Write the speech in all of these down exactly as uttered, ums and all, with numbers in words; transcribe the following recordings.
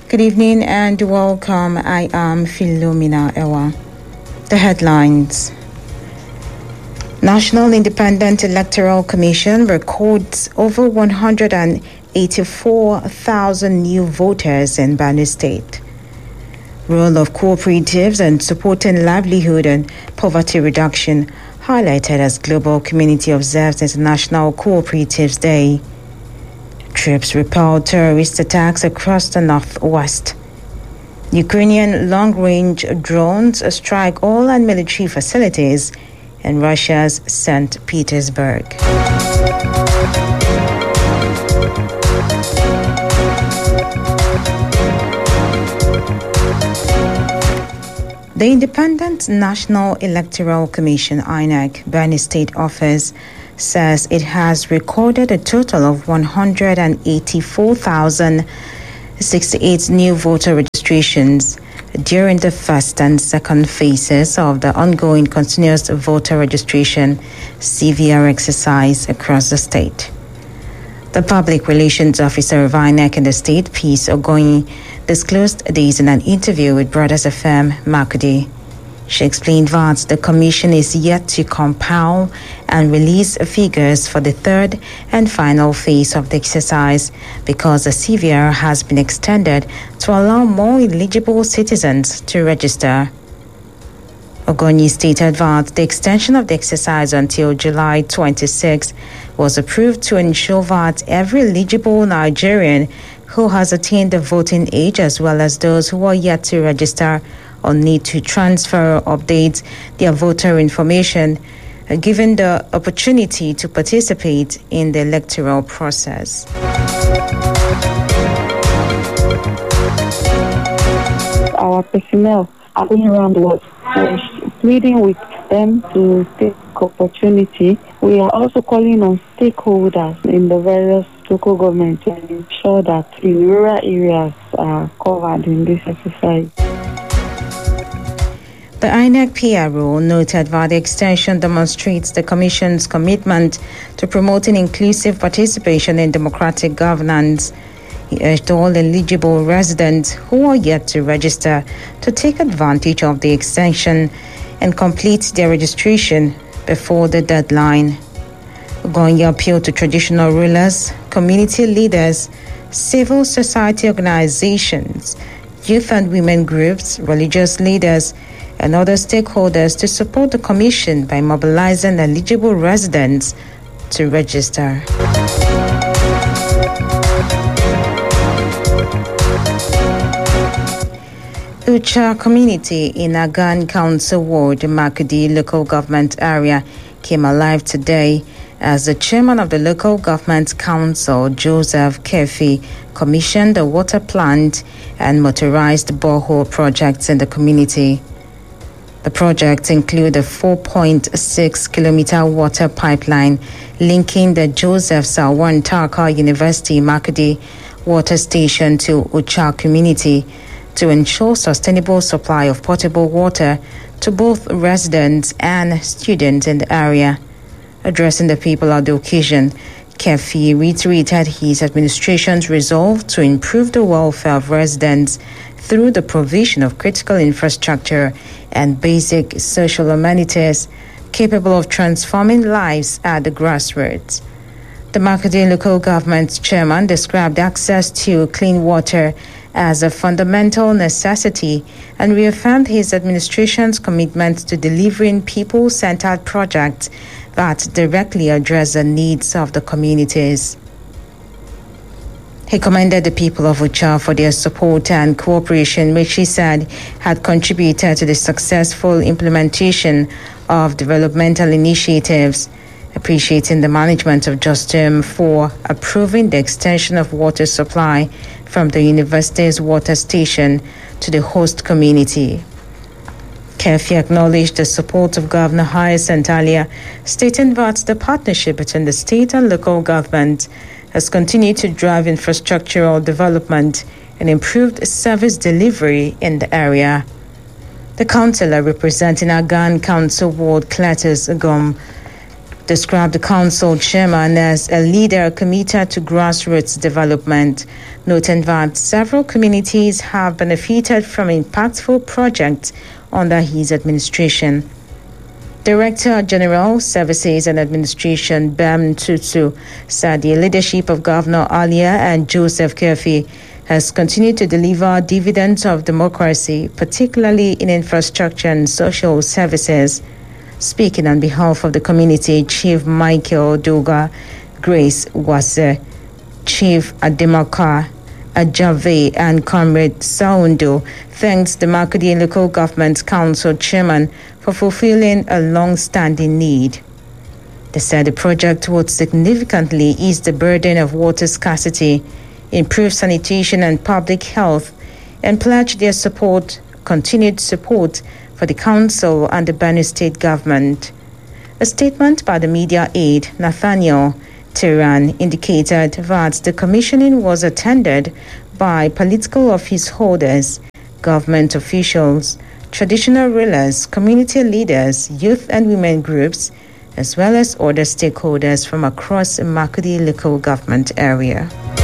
Good evening and welcome. I am Philomena Ewa. The headlines. National Independent Electoral Commission records over one hundred eighty-four thousand new voters in Benue State. Role of cooperatives in supporting livelihood and poverty reduction highlighted as Global Community observes International Cooperatives Day. Troops repelled terrorist attacks across the northwest. Ukrainian long-range drones strike oil and military facilities in Russia's Saint Petersburg. The Independent National Electoral Commission, I N E C, Benue State Office, says it has recorded a total of one hundred eighty-four thousand sixty-eight new voter registrations during the first and second phases of the ongoing continuous voter registration C V R exercise across the state. The Public Relations Officer of I N E C in the state, Peace Ogoyin, disclosed this in an interview with Brothers F M Makudi. She explained that the commission is yet to compile and release figures for the third and final phase of the exercise because the C V R has been extended to allow more eligible citizens to register. Ogonyi stated that the extension of the exercise until July twenty-sixth was approved to ensure that every eligible Nigerian who has attained the voting age, as well as those who are yet to register or need to transfer or update their voter information, are given the opportunity to participate in the electoral process. Our personnel are going around the world. We're pleading with them to take opportunity. We are also calling on stakeholders in the various local governments to ensure that the rural areas are covered in this exercise. The I N E C P R O noted that the extension demonstrates the Commission's commitment to promoting inclusive participation in democratic governance. He urged all eligible residents who are yet to register to take advantage of the extension and complete their registration before the deadline. Ogonya appealed to traditional rulers, community leaders, civil society organizations, youth and women groups, religious leaders, and other stakeholders to support the Commission by mobilizing eligible residents to register. Ucha community in Agan Council Ward, Makudi local government area, came alive today as the chairman of the local government council, Joseph Kefi, commissioned a water plant and motorized borehole projects in the community. The projects include a four point six kilometer water pipeline linking the Joseph Sawan Taka University Makudi water station to Ucha community to ensure sustainable supply of potable water to both residents and students in the area. Addressing the people at the occasion, Kefi reiterated his administration's resolve to improve the welfare of residents through the provision of critical infrastructure and basic social amenities capable of transforming lives at the grassroots. The Makudi local government chairman described access to clean water as a fundamental necessity and reaffirmed his administration's commitment to delivering people-centered projects that directly address the needs of the communities. He commended the people of Ucha for their support and cooperation, which he said had contributed to the successful implementation of developmental initiatives, appreciating the management of Justum for approving the extension of water supply from the university's water station to the host community. Kefi acknowledged the support of Governor Hyacinth Alia, stating that the partnership between the state and local government has continued to drive infrastructural development and improved service delivery in the area. The councillor representing Agan Council Ward, Cletus Agom, described the council chairman as a leader committed to grassroots development, noting that several communities have benefited from impactful projects under his administration. Director General Services and Administration Bem Tutu said the leadership of Governor Alia and Joseph Kefi has continued to deliver dividends of democracy, particularly in infrastructure and social services. Speaking on behalf of the community, Chief Michael Doga, Grace Wase, Chief Ademaka Ajave, and Comrade Saundo thanked the Makurdi Local Government Council Chairman for fulfilling a long-standing need. They said the project would significantly ease the burden of water scarcity, improve sanitation and public health, and pledge their support, continued support for the council and the Benue State government. A statement by the media aide Nathaniel Tehran indicated that the commissioning was attended by political office holders, government officials, traditional rulers, community leaders, youth and women groups, as well as other stakeholders from across the Makurdi local government area.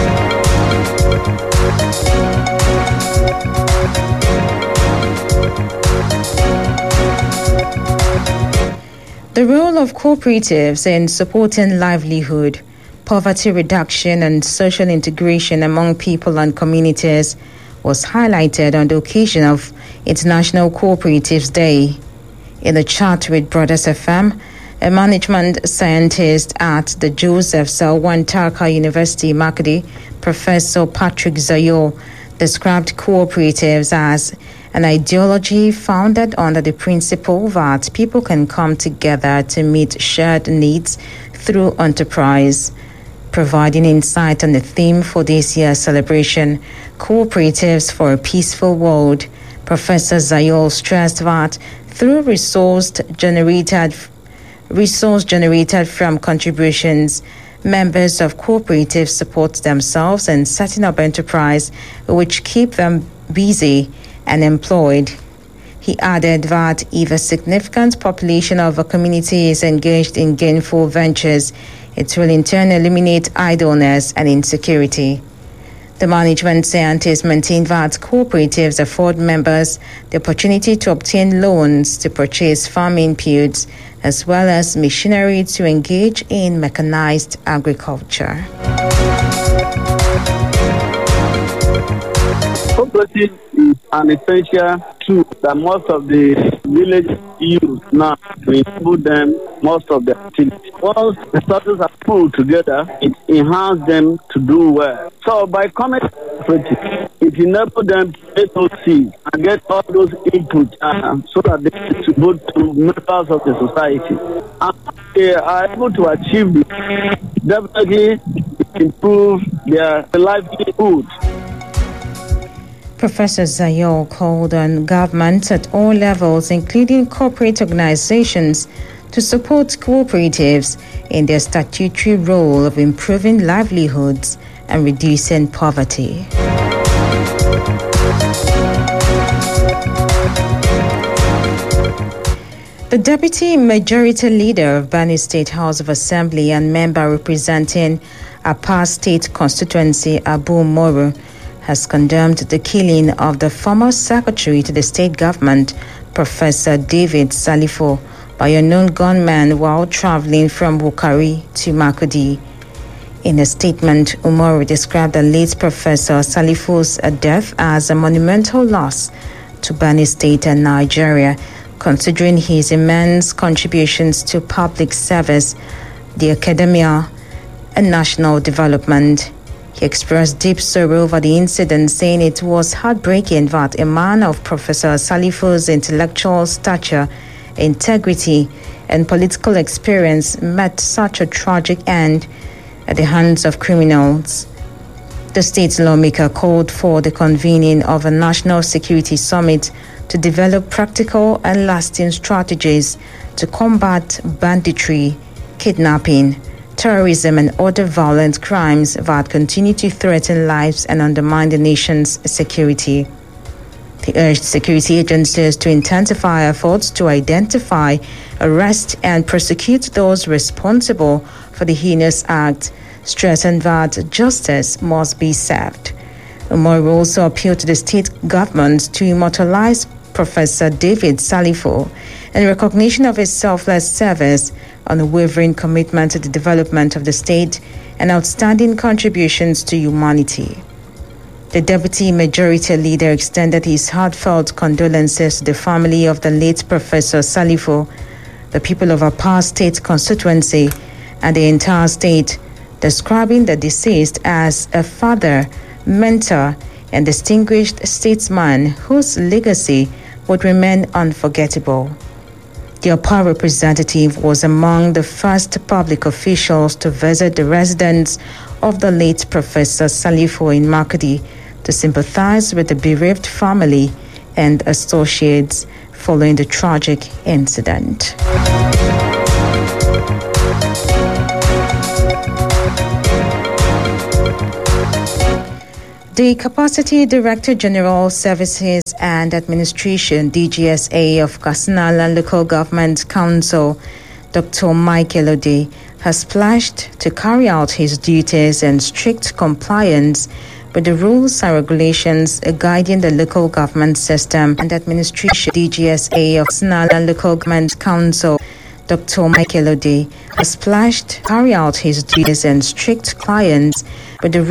The role of cooperatives in supporting livelihood, poverty reduction, and social integration among people and communities was highlighted on the occasion of International Cooperatives Day. In a chat with Brothers F M, a management scientist at the Joseph Selwan Taka University, Makurdi, Professor Patrick Zayo, described cooperatives as an ideology founded under the principle that people can come together to meet shared needs through enterprise. Providing insight on the theme for this year's celebration, Cooperatives for a Peaceful World, Professor Zayol stressed that through resource generated, resource generated from contributions, members of cooperatives support themselves in setting up enterprise which keep them busy and employed. He added that if a significant population of a community is engaged in gainful ventures, it will in turn eliminate idleness and insecurity. The management scientists maintain that cooperatives afford members the opportunity to obtain loans to purchase farm inputs as well as machinery to engage in mechanized agriculture. Cooperative is an essential tool that most of the village use now to enable them most of the activities. Once the resources are pulled together, it enhances them to do well. So by coming to cooperative, it enables them to get those seeds and get all those inputs uh, so that they can contribute to members of the society. And they are able to achieve this. Definitely improve their livelihood. Professor Zayol called on governments at all levels, including corporate organizations, to support cooperatives in their statutory role of improving livelihoods and reducing poverty. The Deputy Majority Leader of Benue State House of Assembly and member representing Apa State Constituency, Abu Moro, has condemned the killing of the former secretary to the state government, Professor David Salifo, by a known gunman while traveling from Wukari to Makurdi. In a statement, Umaru described the late Professor Salifo's death as a monumental loss to Benue State and Nigeria, considering his immense contributions to public service, the academia, and national development. He expressed deep sorrow over the incident, saying it was heartbreaking that a man of Professor Salifo's intellectual stature, integrity, and political experience met such a tragic end at the hands of criminals. The state lawmaker called for the convening of a national security summit to develop practical and lasting strategies to combat banditry, kidnapping, terrorism, and other violent crimes that continue to threaten lives and undermine the nation's security. They urged security agencies to intensify efforts to identify, arrest, and prosecute those responsible for the heinous act, stressing that justice must be served. Umaru also appealed to the state government to immortalize Professor David Salifo in recognition of his selfless service, unwavering commitment to the development of the state, and outstanding contributions to humanity. The Deputy Majority Leader extended his heartfelt condolences to the family of the late Professor Salifo, the people of Apa State constituency, and the entire state, describing the deceased as a father, mentor, and distinguished statesman whose legacy would remain unforgettable. The Apa representative was among the first public officials to visit the residence of the late Professor Salifo in Makurdi to sympathize with the bereaved family and associates following the tragic incident. The Capacity Director General Services and Administration D G S A of Katsina Local Government Council, Doctor Michael Ode, has pledged to carry out his duties in strict compliance with the rules and regulations guiding the local government system and administration. D G S A of Katsina Local Government Council, Doctor Michael Ode, has pledged to carry out his duties in strict compliance with the